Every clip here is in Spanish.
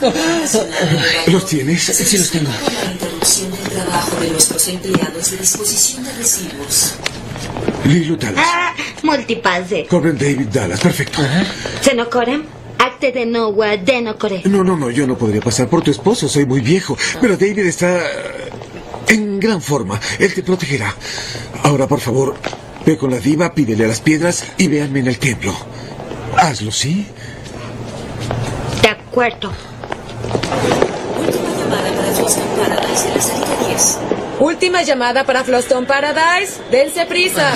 ¿Los tienes? Sí, los tengo. Por la interrupción del trabajo de nuestros empleados de disposición de residuos. Lilu Dallas. Multipasse. Corbin David Dallas, perfecto. Se no corem? Acte de no wa de no core. No, yo no podría pasar por tu esposo, soy muy viejo. Pero David está en gran forma. Él te protegerá. Ahora, por favor, ve con la diva, pídele a las piedras y véanme en el templo. Hazlo, ¿sí? De acuerdo. Última llamada para Floston Paradise. Dense prisa.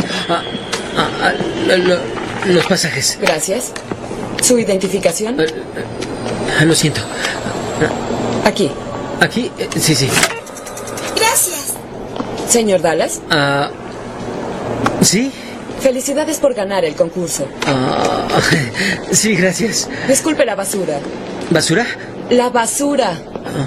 Los pasajes. Gracias. ¿Su identificación? Lo siento. Aquí. ¿Aquí? Sí. Gracias. Señor Dallas. ¿Sí? Felicidades por ganar el concurso. Sí, gracias. Disculpe la basura. ¿Basura? La basura.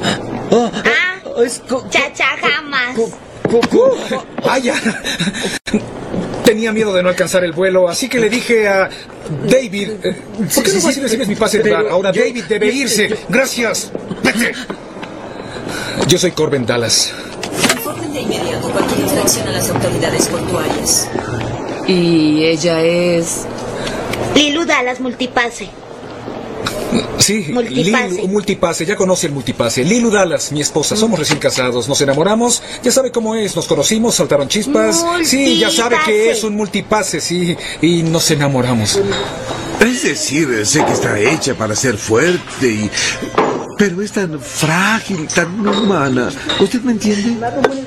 Es Chacha jamás. ¡Vaya! Tenía miedo de no alcanzar el vuelo, así que le dije a David... ¿Por qué no vas y recibes mi pase de bar? Ahora David debe irse. ¡Gracias! ¡Vete! Yo soy Corbin Dallas. Informen de inmediato cualquier infracción a las autoridades portuarias. ¿Y ella es...? Lilu Dallas Multipasse. Sí, Multipase. Lilu, multipase, ya conoce el multipase. Lilu Dallas, mi esposa, somos recién casados, nos enamoramos, ya sabe cómo es, nos conocimos, saltaron chispas. Sí, ya sabe que es un multipase, sí, y nos enamoramos. Es decir, sé que está hecha para ser fuerte y... Pero es tan frágil, tan humana. ¿Usted me entiende?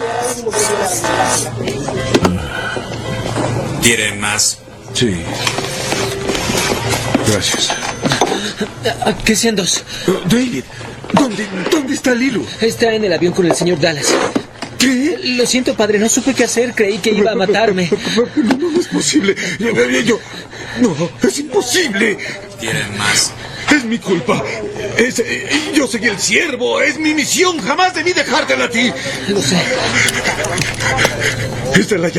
¿Quieren más? Sí. Gracias. ¿Qué sean dos? David, ¿dónde está Lilu? Está en el avión con el señor Dallas. ¿Qué? Lo siento, padre, no supe qué hacer. Creí que iba a matarme. No es posible. No, es imposible. ¿Quieren más? Es mi culpa. Yo soy el siervo. Es mi misión. Jamás debí dejártela a ti. Lo sé. Esta es la